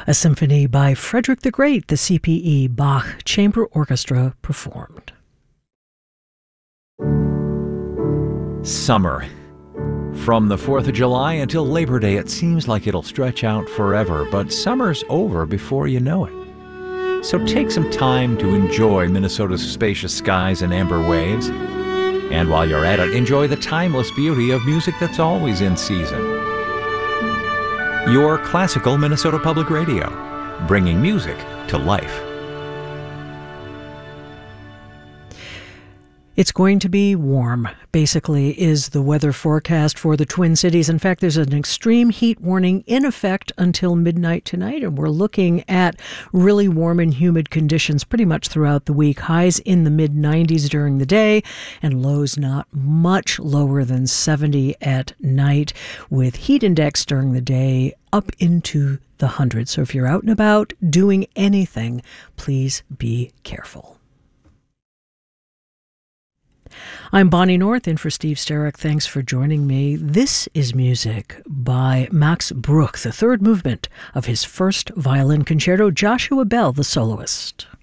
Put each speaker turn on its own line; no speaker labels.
A symphony by Frederick the Great, the CPE Bach Chamber Orchestra performed.
Summer. From the 4th of July until Labor Day, it seems like it'll stretch out forever, but summer's over before you know it. So take some time to enjoy Minnesota's spacious skies and amber waves. And while you're at it, enjoy the timeless beauty of music that's always in season. Your classical Minnesota Public Radio, bringing music to life.
It's going to be warm, basically, is the weather forecast for the Twin Cities. In fact, there's an extreme heat warning in effect until midnight tonight, and we're looking at really warm and humid conditions pretty much throughout the week. Highs in the mid-90s during the day, and lows not much lower than 70 at night, with heat index during the day up into the hundreds. So if you're out and about doing anything, please be careful. I'm Bonnie North, in for Steve Sterrick. Thanks for joining me. This is music by Max Bruch, the third movement of his first violin concerto, Joshua Bell, the soloist.